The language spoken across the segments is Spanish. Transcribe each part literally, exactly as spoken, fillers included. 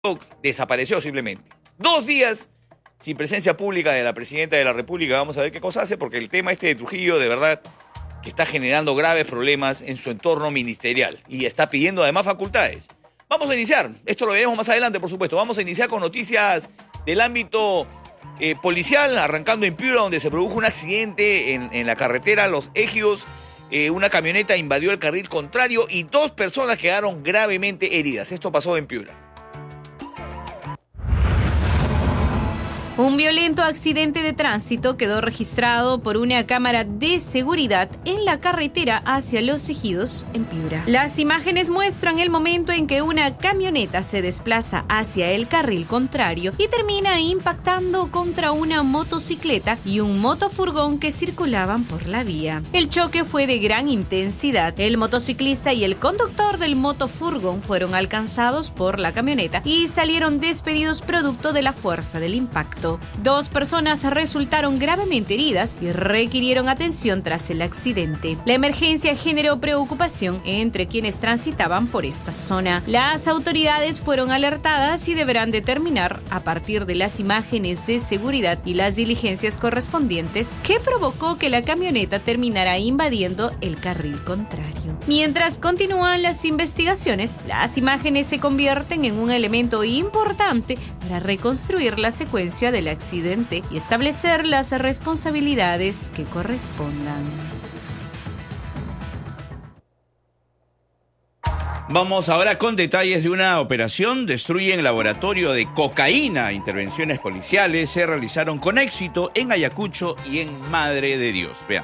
desapareció simplemente. Dos días sin presencia pública de la presidenta de la República. Vamos a ver qué cosa hace, porque el tema este de Trujillo, de verdad, que está generando graves problemas en su entorno ministerial y está pidiendo además facultades. Vamos a iniciar, esto lo veremos más adelante, por supuesto. Vamos a iniciar con noticias del ámbito eh, policial, arrancando en Piura, donde se produjo un accidente en, en la carretera Los Ejidos. Eh, una camioneta invadió el carril contrario y dos personas quedaron gravemente heridas. Esto pasó en Piura. Un violento accidente de tránsito quedó registrado por una cámara de seguridad en la carretera hacia Los Ejidos, en Piura. Las imágenes muestran el momento en que una camioneta se desplaza hacia el carril contrario y termina impactando contra una motocicleta y un motofurgón que circulaban por la vía. El choque fue de gran intensidad. El motociclista y el conductor del motofurgón fueron alcanzados por la camioneta y salieron despedidos producto de la fuerza del impacto. Dos personas resultaron gravemente heridas y requirieron atención tras el accidente. La emergencia generó preocupación entre quienes transitaban por esta zona. Las autoridades fueron alertadas y deberán determinar, a partir de las imágenes de seguridad y las diligencias correspondientes, qué provocó que la camioneta terminara invadiendo el carril contrario. Mientras continúan las investigaciones, las imágenes se convierten en un elemento importante para reconstruir la secuencia del accidente y establecer las responsabilidades que correspondan. Vamos ahora con detalles de una operación. Destruyen laboratorio de cocaína. Intervenciones policiales se realizaron con éxito en Ayacucho y en Madre de Dios. Veamos.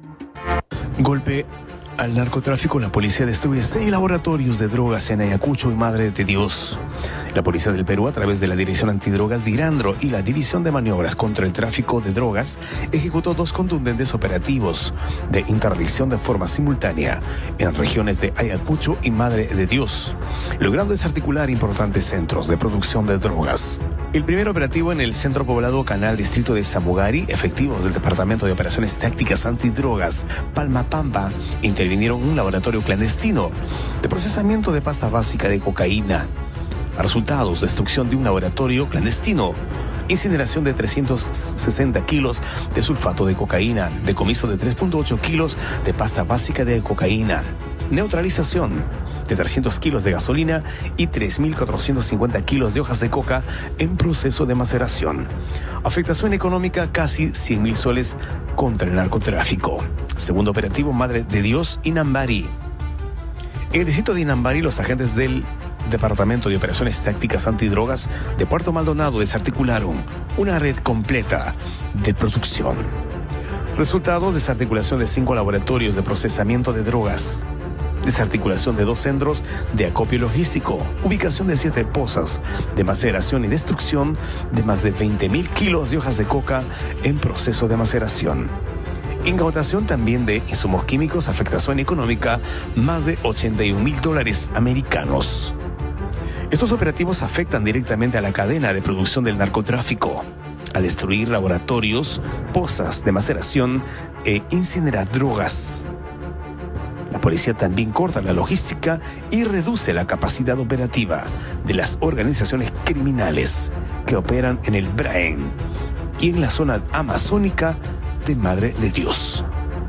Golpe al narcotráfico. La policía destruye seis laboratorios de drogas en Ayacucho y Madre de Dios. La Policía del Perú, a través de la Dirección Antidrogas de Irandro y la División de Maniobras contra el Tráfico de Drogas, ejecutó dos contundentes operativos de interdicción de forma simultánea en regiones de Ayacucho y Madre de Dios, logrando desarticular importantes centros de producción de drogas. El primer operativo en el centro poblado Canal Distrito de Samugari, efectivos del Departamento de Operaciones Tácticas Antidrogas Palma Pampa intervinieron en un laboratorio clandestino de procesamiento de pasta básica de cocaína. Resultados: destrucción de un laboratorio clandestino, incineración de trescientos sesenta kilos de sulfato de cocaína, decomiso de tres punto ocho kilos de pasta básica de cocaína, neutralización de trescientos kilos de gasolina y tres mil cuatrocientos cincuenta kilos de hojas de coca en proceso de maceración. Afectación económica casi cien mil soles contra el narcotráfico. Segundo operativo, Madre de Dios, Inambari. En el distrito de Inambari, los agentes del Departamento de Operaciones Tácticas Antidrogas de Puerto Maldonado desarticularon una red completa de producción. Resultados: desarticulación de cinco laboratorios de procesamiento de drogas, desarticulación de dos centros de acopio logístico, ubicación de siete pozas de maceración y destrucción de más de veinte mil kilos de hojas de coca en proceso de maceración. Incautación también de insumos químicos, afectación económica, más de ochenta y un mil dólares americanos. Estos operativos afectan directamente a la cadena de producción del narcotráfico, al destruir laboratorios, pozas de maceración e incinerar drogas. La policía también corta la logística y reduce la capacidad operativa de las organizaciones criminales que operan en el Braen y en la zona amazónica de Madre de Dios.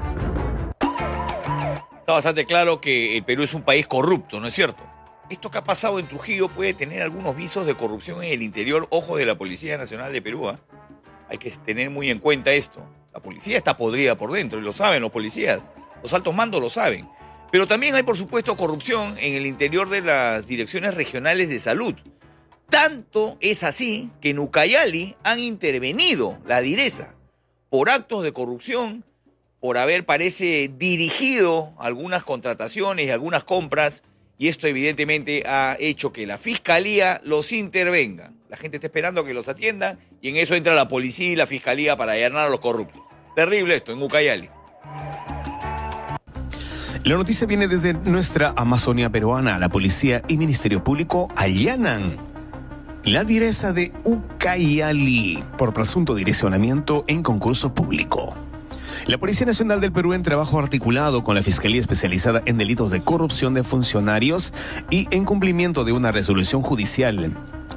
Está bastante claro que el Perú es un país corrupto, ¿no es cierto? Esto que ha pasado en Trujillo puede tener algunos visos de corrupción en el interior, ojo, de la Policía Nacional de Perú, ¿eh? Hay que tener muy en cuenta esto. La policía está podrida por dentro y lo saben los policías. Los altos mandos lo saben. Pero también hay, por supuesto, corrupción en el interior de las direcciones regionales de salud. Tanto es así que en Ucayali han intervenido la Direza por actos de corrupción, por haber, parece, dirigido algunas contrataciones y algunas compras, y esto evidentemente ha hecho que la Fiscalía los intervenga. La gente está esperando que los atiendan y en eso entra la policía y la Fiscalía para allanar a los corruptos. Terrible esto en Ucayali. La noticia viene desde nuestra Amazonia peruana. La policía y Ministerio Público allanan la Direza de Ucayali por presunto direccionamiento en concurso público. La Policía Nacional del Perú, en trabajo articulado con la Fiscalía Especializada en Delitos de Corrupción de Funcionarios y en cumplimiento de una resolución judicial